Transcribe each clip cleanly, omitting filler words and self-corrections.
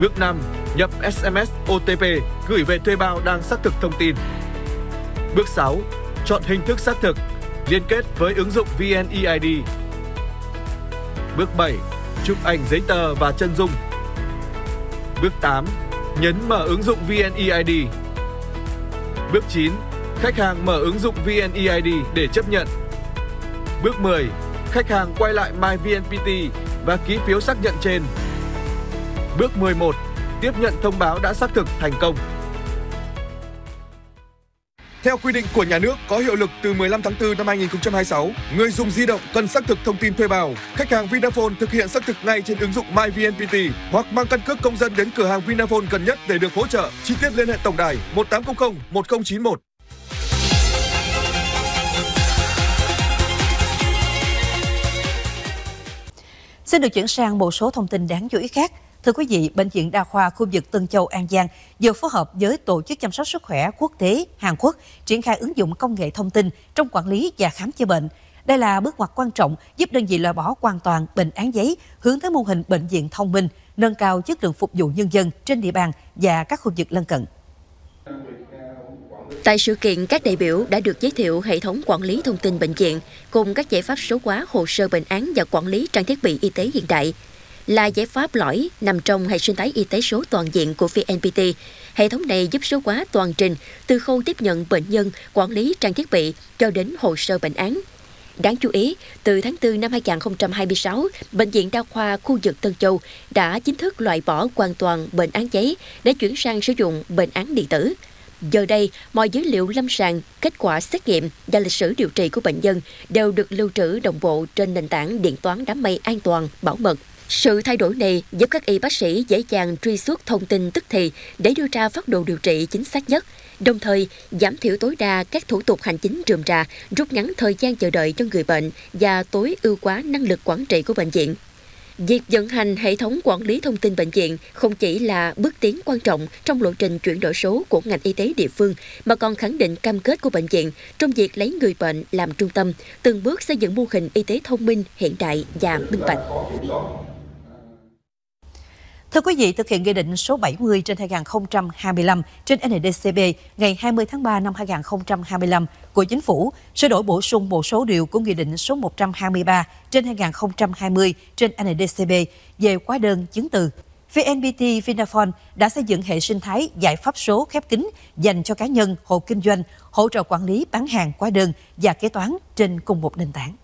Bước 5. Nhập SMS OTP gửi về thuê bao đang xác thực thông tin. Bước 6. Chọn hình thức xác thực, liên kết với ứng dụng VNeID. Bước 7. Chụp ảnh giấy tờ và chân dung. Bước 8. Nhấn mở ứng dụng VNeID. Bước 9. Khách hàng mở ứng dụng VNeID để chấp nhận. Bước 10. Khách hàng quay lại MyVNPT và ký phiếu xác nhận trên. Bước 11. Tiếp nhận thông báo đã xác thực thành công. Theo quy định của nhà nước có hiệu lực từ 15 tháng 4 năm 2026, người dùng di động cần xác thực thông tin thuê bao. Khách hàng Vinaphone thực hiện xác thực ngay trên ứng dụng MyVNPT hoặc mang căn cước công dân đến cửa hàng Vinaphone gần nhất để được hỗ trợ. Chi tiết liên hệ tổng đài 1800 1091. Xin được chuyển sang một số thông tin đáng chú ý khác. Thưa quý vị, Bệnh viện Đa khoa khu vực Tân Châu, An Giang vừa phối hợp với Tổ chức Chăm sóc Sức khỏe Quốc tế Hàn Quốc triển khai ứng dụng công nghệ thông tin trong quản lý và khám chữa bệnh. Đây là bước ngoặt quan trọng giúp đơn vị loại bỏ hoàn toàn bệnh án giấy, hướng tới mô hình bệnh viện thông minh, nâng cao chất lượng phục vụ nhân dân trên địa bàn và các khu vực lân cận. Tại sự kiện, các đại biểu đã được giới thiệu hệ thống quản lý thông tin bệnh viện cùng các giải pháp số hóa hồ sơ bệnh án và quản lý trang thiết bị y tế hiện đại. Là giải pháp lõi nằm trong hệ sinh thái y tế số toàn diện của VNPT. Hệ thống này giúp số hóa toàn trình từ khâu tiếp nhận bệnh nhân, quản lý trang thiết bị cho đến hồ sơ bệnh án. Đáng chú ý, từ tháng 4 năm 2026, Bệnh viện Đa khoa khu vực Tân Châu đã chính thức loại bỏ hoàn toàn bệnh án giấy để chuyển sang sử dụng bệnh án điện tử. Giờ đây, mọi dữ liệu lâm sàng, kết quả xét nghiệm và lịch sử điều trị của bệnh nhân đều được lưu trữ đồng bộ trên nền tảng điện toán đám mây an toàn, bảo mật. Sự thay đổi này giúp các y bác sĩ dễ dàng truy xuất thông tin tức thì để đưa ra phác đồ điều trị chính xác nhất, đồng thời giảm thiểu tối đa các thủ tục hành chính rườm rà, rút ngắn thời gian chờ đợi cho người bệnh và tối ưu hóa năng lực quản trị của bệnh viện. Việc vận hành hệ thống quản lý thông tin bệnh viện không chỉ là bước tiến quan trọng trong lộ trình chuyển đổi số của ngành y tế địa phương, mà còn khẳng định cam kết của bệnh viện trong việc lấy người bệnh làm trung tâm, từng bước xây dựng mô hình y tế thông minh, hiện đại và minh bạch. Thưa quý vị, thực hiện Nghị định số 70/2025 trên NDCP ngày 20 tháng 3 năm 2025 của Chính phủ, sửa đổi bổ sung một số điều của Nghị định số 123/2020 trên NDCP về hóa đơn chứng từ. VNPT Vinaphone đã xây dựng hệ sinh thái giải pháp số khép kín dành cho cá nhân, hộ kinh doanh, hỗ trợ quản lý bán hàng hóa đơn và kế toán trên cùng một nền tảng.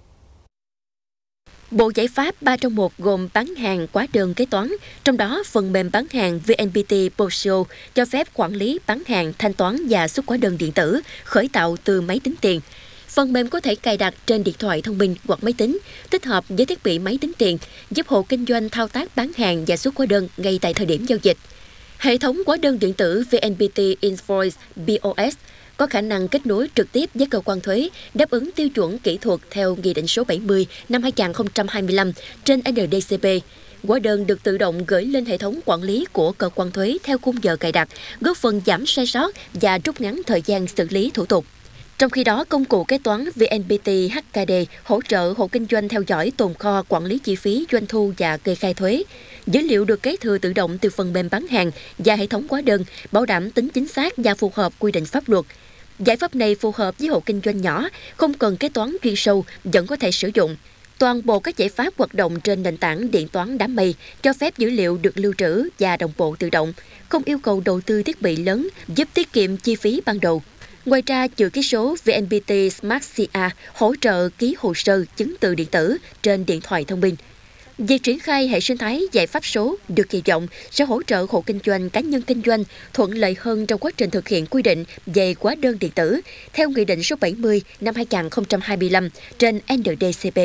Bộ giải pháp 3 trong 1 gồm bán hàng, hóa đơn, kế toán, trong đó phần mềm bán hàng VNPT Posio cho phép quản lý bán hàng, thanh toán và xuất hóa đơn điện tử, khởi tạo từ máy tính tiền. Phần mềm có thể cài đặt trên điện thoại thông minh hoặc máy tính, tích hợp với thiết bị máy tính tiền, giúp hộ kinh doanh thao tác bán hàng và xuất hóa đơn ngay tại thời điểm giao dịch. Hệ thống hóa đơn điện tử VNPT Invoice POS có khả năng kết nối trực tiếp với cơ quan thuế, đáp ứng tiêu chuẩn kỹ thuật theo Nghị định số 70 năm 2025 trên NDCP. Hóa đơn được tự động gửi lên hệ thống quản lý của cơ quan thuế theo khung giờ cài đặt, góp phần giảm sai sót và rút ngắn thời gian xử lý thủ tục. Trong khi đó, công cụ kế toán VNPT HKD hỗ trợ hộ kinh doanh theo dõi tồn kho, quản lý chi phí, doanh thu và kê khai thuế. Dữ liệu được kế thừa tự động từ phần mềm bán hàng và hệ thống hóa đơn, bảo đảm tính chính xác và phù hợp quy định pháp luật. Giải pháp này phù hợp với hộ kinh doanh nhỏ, không cần kế toán chuyên sâu, vẫn có thể sử dụng. Toàn bộ các giải pháp hoạt động trên nền tảng điện toán đám mây, cho phép dữ liệu được lưu trữ và đồng bộ tự động, không yêu cầu đầu tư thiết bị lớn, giúp tiết kiệm chi phí ban đầu. Ngoài ra, chữ ký số VNPT Smart CA hỗ trợ ký hồ sơ chứng từ điện tử trên điện thoại thông minh. Việc triển khai hệ sinh thái giải pháp số được kỳ vọng sẽ hỗ trợ hộ kinh doanh, cá nhân kinh doanh thuận lợi hơn trong quá trình thực hiện quy định về hóa đơn điện tử theo Nghị định số 70 năm 2025 trên NDCP.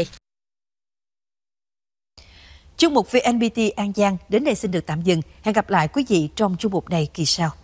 Chuyên mục VNPT An Giang đến đây xin được tạm dừng. Hẹn gặp lại quý vị trong chuyên mục này kỳ sau.